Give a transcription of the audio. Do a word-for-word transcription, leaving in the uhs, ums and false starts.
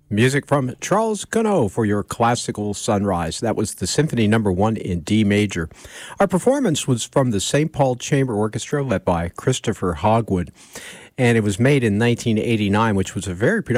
Music from Charles Gounod for your classical sunrise. That was the Symphony Number One in D major. Our performance was from the Saint Paul Chamber Orchestra, led by Christopher Hogwood, and it was made in nineteen eighty-nine, which was a very productive